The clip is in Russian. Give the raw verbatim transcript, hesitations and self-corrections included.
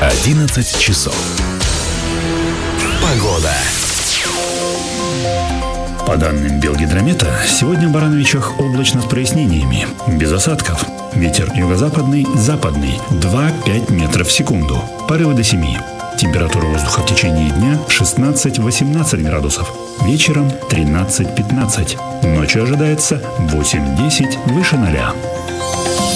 одиннадцать часов. Погода. По данным Белгидромета, сегодня в Барановичах облачно с прояснениями, без осадков. Ветер юго-западный, западный два-пять метров в секунду. Порывы до семи. Температура воздуха в течение дня шестнадцать-восемнадцать градусов. Вечером тринадцать-пятнадцать. Ночью ожидается восемь-десять выше ноля.